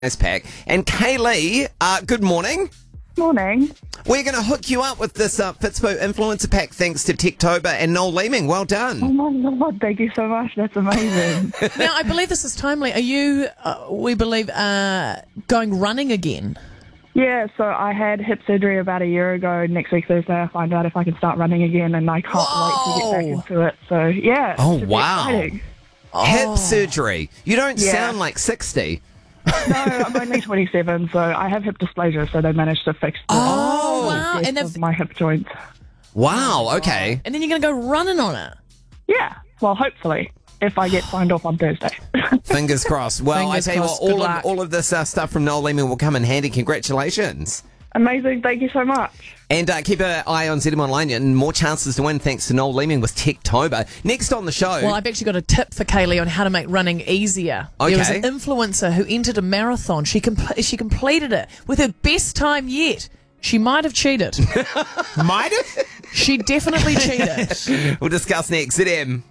Pack. And Kaylee, good morning. Morning. We're going to hook you up with this Fitspo Influencer Pack thanks to Techtober and Noel Leeming. Well Oh done. my God, thank you so much. That's amazing. Now, I believe this is timely. Are you, we believe, going running again? Yeah, so I had hip surgery about a year ago. Next week, Thursday, I find out if I can start running again, and I can't wait to get back into it. So, yeah. Oh, it should be wow. exciting. Hip surgery. You don't Yeah. sound like 60. No, I'm only 27, so I have hip dysplasia, so they managed to fix the Oh, wow. rest And of they've, my hip joints. Wow, okay. and then you're going to go running on it. Yeah, well, hopefully, if I get signed off on Thursday. Fingers crossed. Well, Fingers I tell crossed. you Good what, luck. all of this stuff from Noel Leeming will come in handy. Congratulations. Amazing, thank you so much. And keep an eye on ZM Online and more chances to win thanks to Noel Leeming with Techtober. Next on the show. Well, I've actually got a tip for Kaylee on how to make running easier. There was an Okay. influencer who entered a marathon. She completed it with her best time yet. She might have cheated. Might have. She definitely cheated. We'll discuss next. ZM.